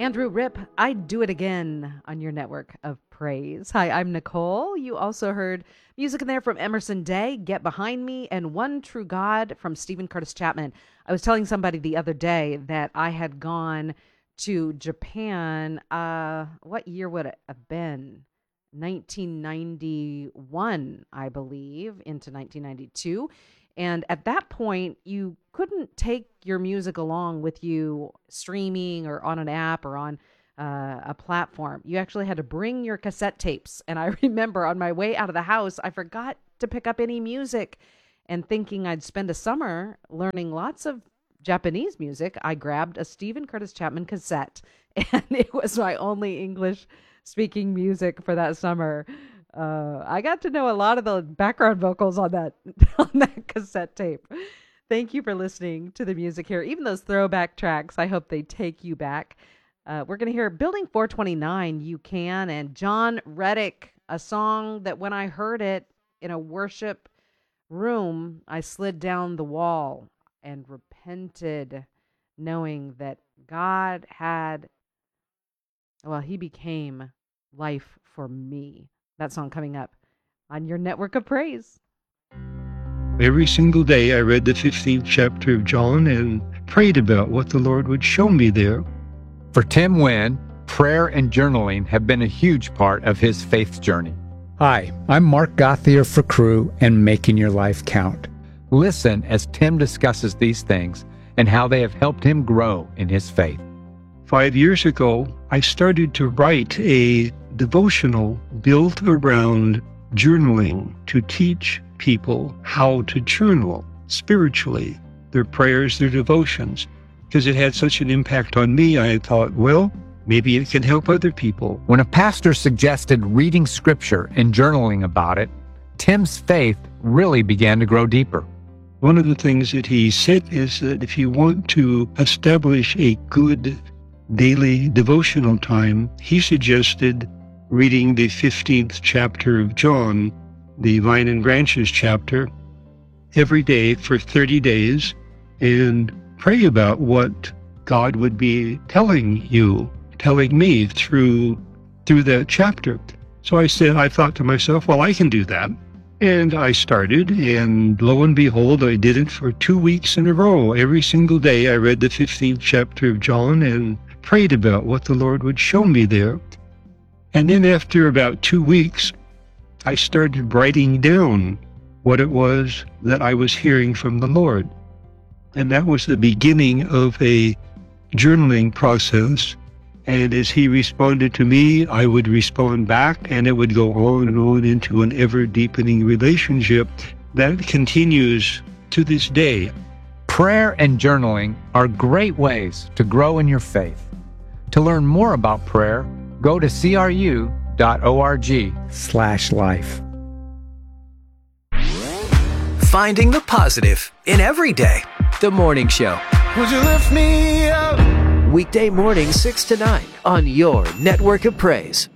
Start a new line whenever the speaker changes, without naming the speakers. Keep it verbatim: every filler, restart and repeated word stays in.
Andrew Rip, I'd Do It Again on your network of praise. Hi, I'm Nicole. You also heard music in there from Emerson Day, Get Behind Me, and One True God from Stephen Curtis Chapman. I was telling somebody the other day that I had gone to Japan. Uh, what year would it have been? nineteen ninety-one, I believe, into nineteen ninety-two. And at that point, you couldn't take your music along with you streaming or on an app or on uh, a platform. You actually had to bring your cassette tapes. And I remember on my way out of the house, I forgot to pick up any music. And thinking I'd spend a summer learning lots of Japanese music, I grabbed a Stephen Curtis Chapman cassette. And it was my only English speaking music for that summer. Uh, I got to know a lot of the background vocals on that on that cassette tape. Thank you for listening to the music here. Even those throwback tracks, I hope they take you back. Uh, we're going to hear Building four twenty-nine, You Can, and John Reddick, a song that when I heard it in a worship room, I slid down the wall and repented, knowing that God had, well, he became life for me. That song coming up on your network of praise.
Every single day I read the fifteenth chapter of John and prayed about what the Lord would show me there.
For Tim Wynn, prayer and journaling have been a huge part of his faith journey.
Hi, I'm Mark Gauthier for Crew and Making Your Life Count.
Listen as Tim discusses these things and how they have helped him grow in his faith.
Five years ago, I started to write a devotional built around journaling to teach people how to journal spiritually, their prayers, their devotions. Because it had such an impact on me, I thought, well, maybe it can help other people.
When a pastor suggested reading scripture and journaling about it, Tim's faith really began to grow deeper.
One of the things that he said is that if you want to establish a good daily devotional time, he suggested reading the fifteenth chapter of John, the Vine and Branches chapter, every day for thirty days and pray about what God would be telling you, telling me through through that chapter. So I said, I thought to myself, well, I can do that. And I started, and lo and behold, I did it for two weeks in a row. Every single day I read the fifteenth chapter of John and prayed about what the Lord would show me there. And then after about two weeks, I started writing down what it was that I was hearing from the Lord. And that was the beginning of a journaling process. And as he responded to me, I would respond back, and it would go on and on into an ever-deepening relationship that continues to this day.
Prayer and journaling are great ways to grow in your faith. To learn more about prayer, go to cru.org
slash life.
Finding the positive in every day. The Morning Show.
Would you lift me up?
Weekday morning six to nine on your network of praise.